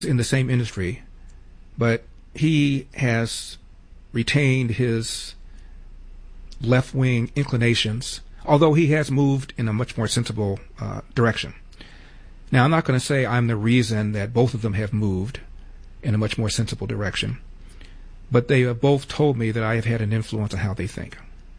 in the same industry, but he has retained his left-wing inclinations, although he has moved in a much more sensible direction. Now, I'm not going to say I'm the reason that both of them have moved in a much more sensible direction, but they have both told me that I have had an influence on how they think.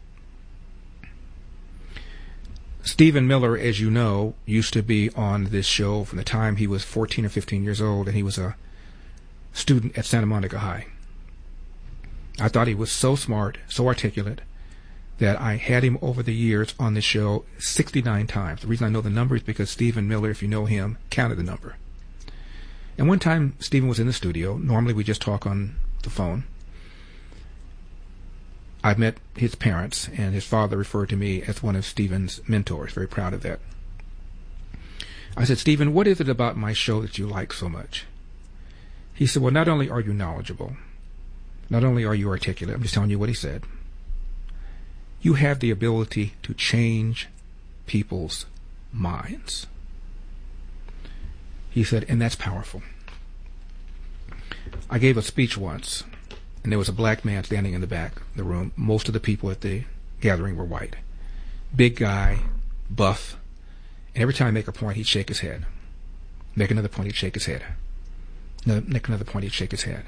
Stephen Miller, as you know, used to be on this show from the time he was 14 or 15 years old, and he was a student at Santa Monica High. I thought he was so smart, so articulate, that I had him over the years on the show 69 times. The reason I know the number is because Stephen Miller, if you know him, counted the number. And one time Stephen was in the studio. Normally we just talk on the phone. I met his parents, and his father referred to me as one of Stephen's mentors. Very proud of that. I said, Stephen, what is it about my show that you like so much? He said, well, not only are you knowledgeable, not only are you articulate, I'm just telling you what he said, you have the ability to change people's minds. He said, and that's powerful. I gave a speech once, and there was a black man standing in the back of the room. Most of the people at the gathering were white. Big guy, buff, and every time I make a point, he'd shake his head. Make another point, he'd shake his head. Make another point, he'd shake his head.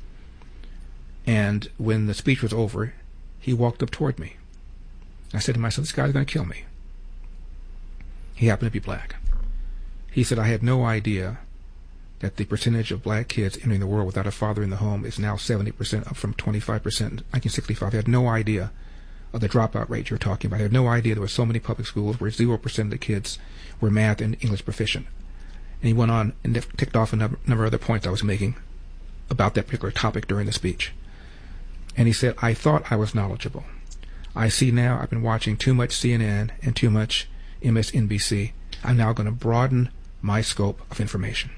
And when the speech was over, he walked up toward me. I said to myself, this guy's going to kill me. He happened to be black. He said, I had no idea that the percentage of black kids entering the world without a father in the home is now 70%, up from 25% in 1965. I had no idea of the dropout rate you're talking about. I had no idea there were so many public schools where 0% of the kids were math and English proficient. And he went on and ticked off a number of other points I was making about that particular topic during the speech. And he said, I thought I was knowledgeable. I see now I've been watching too much CNN and too much MSNBC. I'm now going to broaden my scope of information.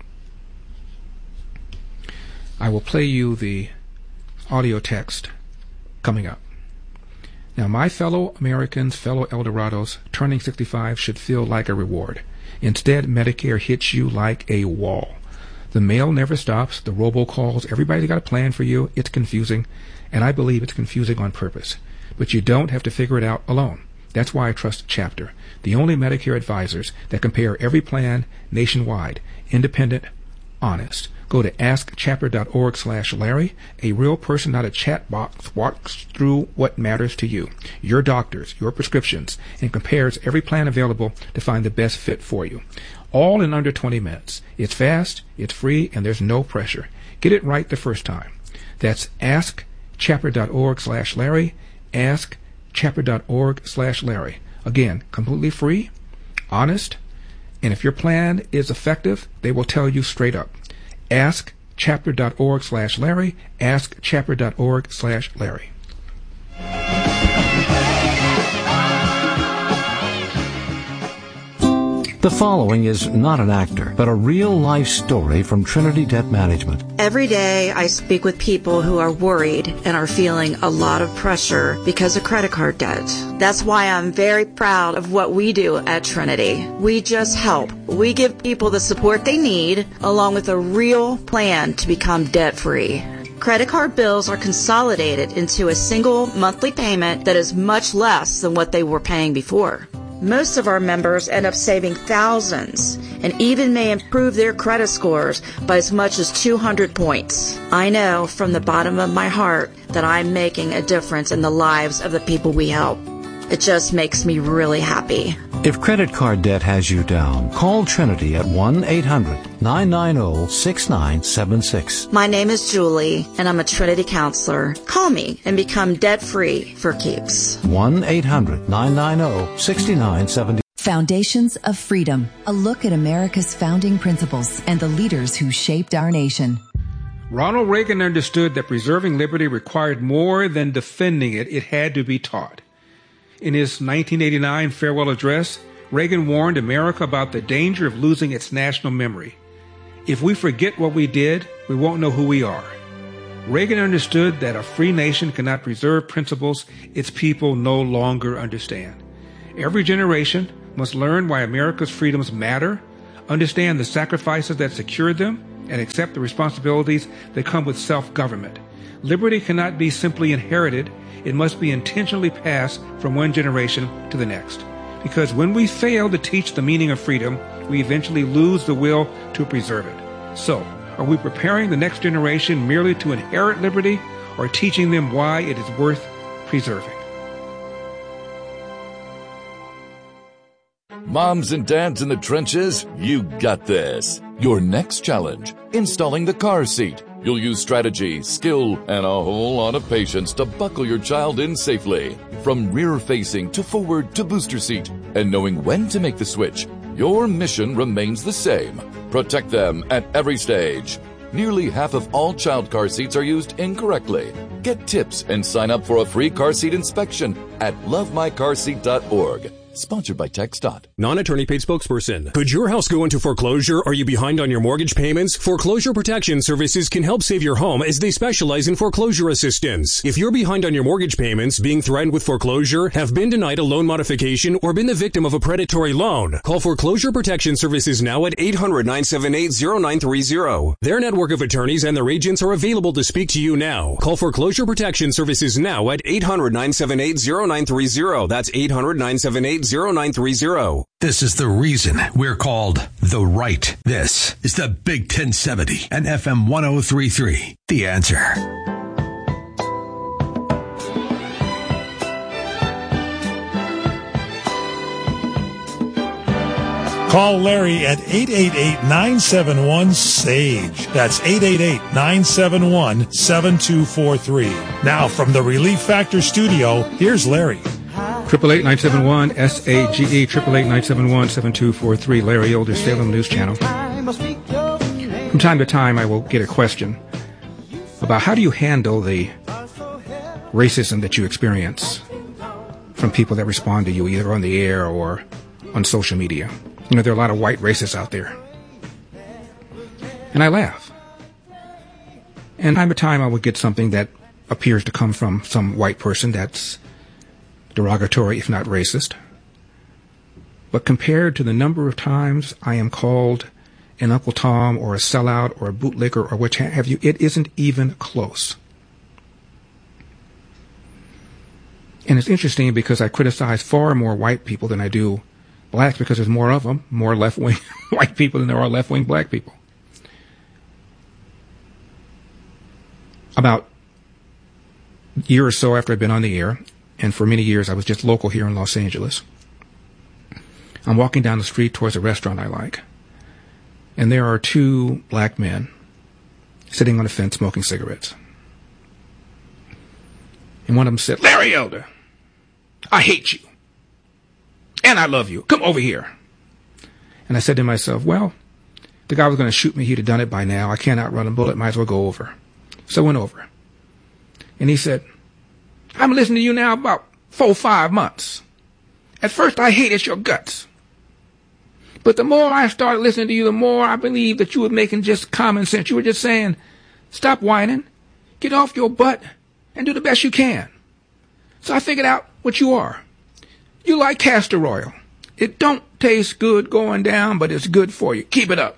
I will play you the audio text coming up. Now, my fellow Americans, fellow Eldorados, turning 65 should feel like a reward. Instead, Medicare hits you like a wall. The mail never stops, the robocalls, everybody's got a plan for you. It's confusing, and I believe it's confusing on purpose. But you don't have to figure it out alone. That's why I trust Chapter, the only Medicare advisors that compare every plan nationwide, independent, honest. Go to askchapter.org/Larry. A real person, not a chat box, walks through what matters to you, your doctors, your prescriptions, and compares every plan available to find the best fit for you. All in under 20 minutes. It's fast, it's free, and there's no pressure. Get it right the first time. That's askchapter.org/Larry. askchapter.org/Larry. Again, completely free, honest, and if your plan is effective, they will tell you straight up. askchapter.org/Larry. askchapter.org/Larry. The following is not an actor, but a real-life story from Trinity Debt Management. Every day I speak with people who are worried and are feeling a lot of pressure because of credit card debt. That's why I'm very proud of what we do at Trinity. We just help. We give people the support they need, along with a real plan to become debt-free. Credit card bills are consolidated into a single monthly payment that is much less than what they were paying before. Most of our members end up saving thousands and even may improve their credit scores by as much as 200 points. I know from the bottom of my heart that I'm making a difference in the lives of the people we help. It just makes me really happy. If credit card debt has you down, call Trinity at 1-800-990-6976. My name is Julie, and I'm a Trinity counselor. Call me and become debt-free for keeps. 1-800-990-6976. Foundations of Freedom, a look at America's founding principles and the leaders who shaped our nation. Ronald Reagan understood that preserving liberty required more than defending it. It had to be taught. In his 1989 farewell address, Reagan warned America about the danger of losing its national memory. If we forget what we did, we won't know who we are. Reagan understood that a free nation cannot preserve principles its people no longer understand. Every generation must learn why America's freedoms matter, understand the sacrifices that secured them, and accept the responsibilities that come with self-government. Liberty cannot be simply inherited. It must be intentionally passed from one generation to the next. Because when we fail to teach the meaning of freedom, we eventually lose the will to preserve it. So, are we preparing the next generation merely to inherit liberty, or teaching them why it is worth preserving? Moms and dads in the trenches, you got this. Your next challenge, installing the car seat. You'll use strategy, skill, and a whole lot of patience to buckle your child in safely. From rear-facing to forward to booster seat. And knowing when to make the switch, your mission remains the same. Protect them at every stage. Nearly half of all child car seats are used incorrectly. Get tips and sign up for a free car seat inspection at lovemycarseat.org. Sponsored by TxDOT. Non-attorney paid spokesperson. Could your house go into foreclosure? Are you behind on your mortgage payments? Foreclosure Protection Services can help save your home as they specialize in foreclosure assistance. If you're behind on your mortgage payments, being threatened with foreclosure, have been denied a loan modification, or been the victim of a predatory loan, call Foreclosure Protection Services now at 800-978-0930. Their network of attorneys and their agents are available to speak to you now. Call Foreclosure Protection Services now at 800-978-0930. That's 800-978-0930. This is the reason we're called The Right. This is the Big 1070 and FM 103.3. The Answer. Call Larry at 888-971-SAGE. That's 888-971-7243. Now from the Relief Factor studio, here's Larry. 888-971-SAGE, 888-971-7243, Larry Elder, Salem News Channel. From time to time, I will get a question about how do you handle the racism that you experience from people that respond to you either on the air or on social media. You know, there are a lot of white racists out there. And I laugh. And time to time, I would get something that appears to come from some white person that's derogatory, if not racist. But compared to the number of times I am called an Uncle Tom or a sellout or a bootlicker or what have you, it isn't even close. And it's interesting because I criticize far more white people than I do blacks because there's more of them, more left-wing white people than there are left-wing black people. About a year or so after I'd been on the air, and for many years I was just local here in Los Angeles, I'm walking down the street towards a restaurant I like, and there are two black men sitting on a fence smoking cigarettes. And one of them said, "Larry Elder, I hate you. And I love you. Come over here." And I said to myself, well, the guy was going to shoot me. He'd have done it by now. I can't outrun a bullet. Might as well go over. So I went over. And he said, "I'm listening to you now about 4 or 5 months. At first I hated your guts. But the more I started listening to you, the more I believed that you were making just common sense. You were just saying, stop whining, get off your butt, and do the best you can. So I figured out what you are. You like castor oil. It don't taste good going down, but it's good for you. Keep it up."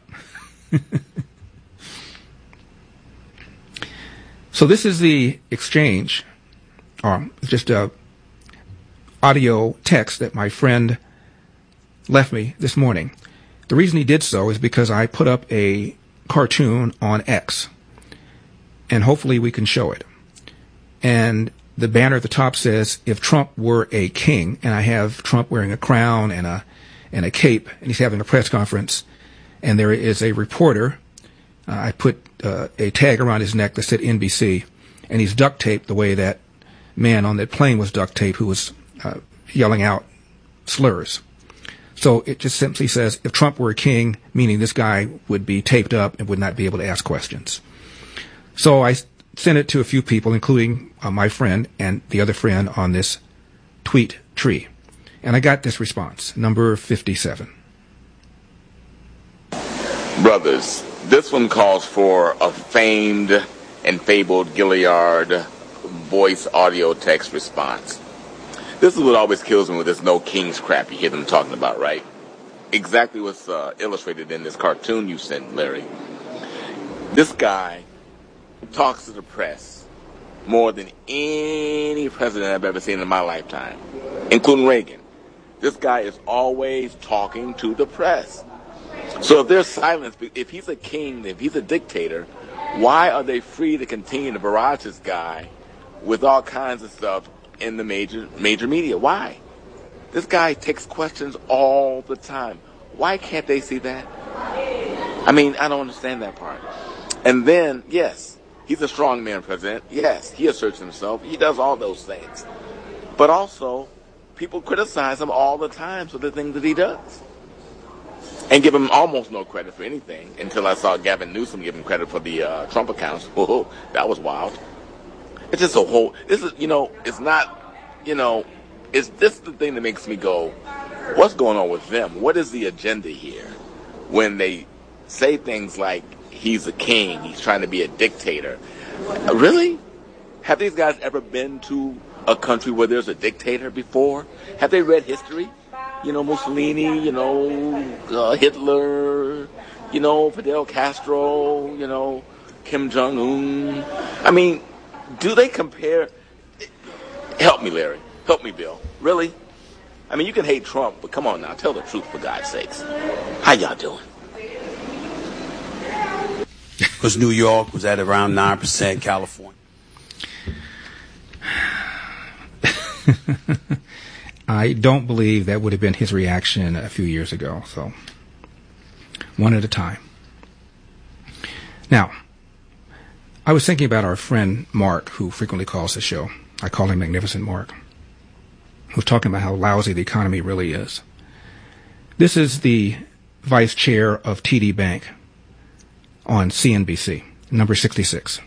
So this is the exchange, or just a audio text that my friend left me this morning. The reason he did so is because I put up a cartoon on X, and hopefully we can show it. And the banner at the top says, "If Trump were a king," and I have Trump wearing a crown and a cape, and he's having a press conference, and there is a reporter. I put a tag around his neck that said NBC, and he's duct taped the way that man on that plane was duct taped who was yelling out slurs. So it just simply says, if Trump were a king, meaning this guy would be taped up and would not be able to ask questions. So I sent it to a few people, including my friend and the other friend on this tweet tree. And I got this response, number 57. Brothers, this one calls for a famed and fabled Gilliard voice audio text response. This is what always kills me with this no kings crap you hear them talking about, right? Exactly what's illustrated in this cartoon you sent, Larry. This guy talks to the press more than any president I've ever seen in my lifetime, including Reagan. This guy is always talking to the press. So if there's silence, if he's a king, if he's a dictator, why are they free to continue to barrage this guy with all kinds of stuff in the major media? Why? This guy takes questions all the time. Why can't they see that? I mean, I don't understand that part. And then, yes, he's a strongman president. Yes, he asserts himself. He does all those things. But also, people criticize him all the time for the things that he does. And give him almost no credit for anything until I saw Gavin Newsom give him credit for the Trump accounts. Oh, that was wild. It's just a whole, this is, it's not, it's this the thing that makes me go, what's going on with them? What is the agenda here? When they say things like, he's a king, he's trying to be a dictator. Really? Have these guys ever been to a country where there's a dictator before? Have they read history? Mussolini, Hitler, Fidel Castro, Kim Jong-un. I mean, do they compare? Help me, Larry. Help me, Bill. Really? I mean, you can hate Trump, but come on now. Tell the truth, for God's sakes. How y'all doing? Because New York was at around 9%, California. I don't believe that would have been his reaction a few years ago. So, one at a time. Now, I was thinking about our friend Mark, who frequently calls the show. I call him Magnificent Mark, who's talking about how lousy the economy really is. This is the vice chair of TD Bank on CNBC, number 66.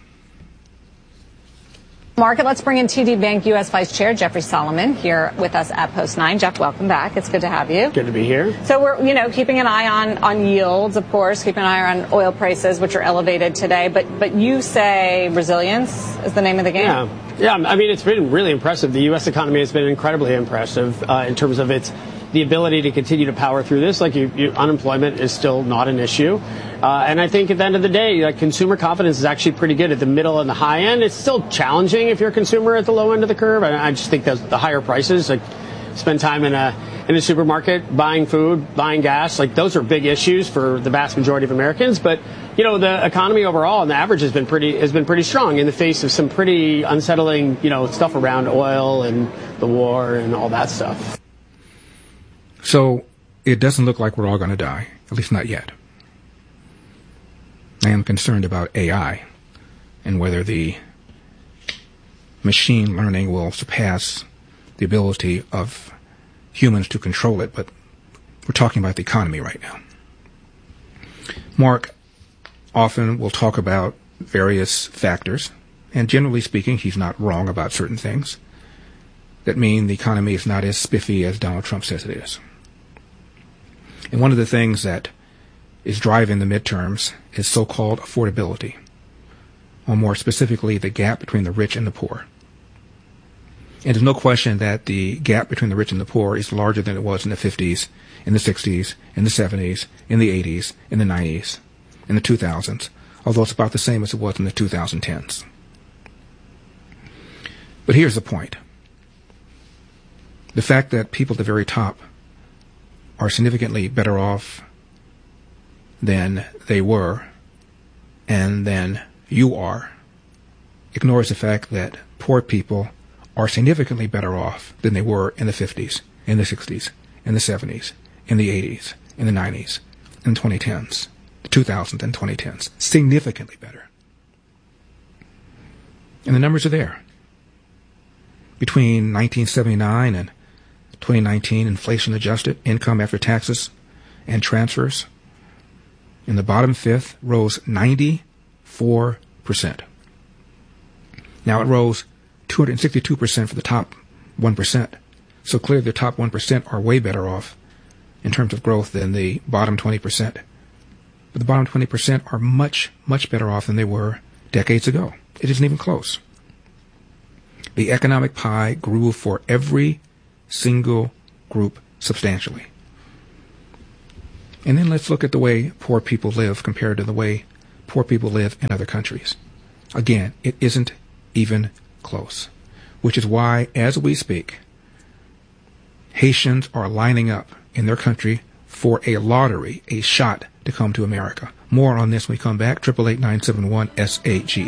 Market, let's bring in TD Bank U.S. Vice Chair Jeffrey Solomon here with us at Post 9. Jeff, welcome back. It's good to have you. Good to be here. So we're, keeping an eye on yields, of course, keeping an eye on oil prices, which are elevated today. But you say resilience is the name of the game? Yeah. I mean, it's been really impressive. The U.S. economy has been incredibly impressive in terms of the ability to continue to power through this. Unemployment is still not an issue. And I think at the end of the day, consumer confidence is actually pretty good at the middle and the high end. It's still challenging if you're a consumer at the low end of the curve. And I just think that the higher prices, spend time in a supermarket, buying food, buying gas, those are big issues for the vast majority of Americans. But, the economy overall on the average has been pretty strong in the face of some pretty unsettling, stuff around oil and the war and all that stuff. So it doesn't look like we're all going to die, at least not yet. I am concerned about AI and whether the machine learning will surpass the ability of humans to control it, but we're talking about the economy right now. Mark often will talk about various factors, and generally speaking, he's not wrong about certain things that mean the economy is not as spiffy as Donald Trump says it is. And one of the things that is driving the midterms is so-called affordability, or more specifically, the gap between the rich and the poor. And there's no question that the gap between the rich and the poor is larger than it was in the 50s, in the 60s, in the 70s, in the 80s, in the 90s, in the 2000s, although it's about the same as it was in the 2010s. But here's the point. The fact that people at the very top are significantly better off than they were and than you are ignores the fact that poor people are significantly better off than they were in the 50s, in the 60s, in the 70s, in the 80s, in the 90s, in the 2010s, the 2000s and 2010s. Significantly better. And the numbers are there. Between 1979 and 2019, inflation-adjusted income after taxes and transfers in the bottom fifth rose 94%. Now it rose 262% for the top 1%. So clearly the top 1% are way better off in terms of growth than the bottom 20%. But the bottom 20% are much, much better off than they were decades ago. It isn't even close. The economic pie grew for every single group substantially. And then let's look at the way poor people live compared to the way poor people live in other countries. Again, it isn't even close, which is why, as we speak, Haitians are lining up in their country for a lottery, a shot to come to America. More on this when we come back. 888-971-SAGE.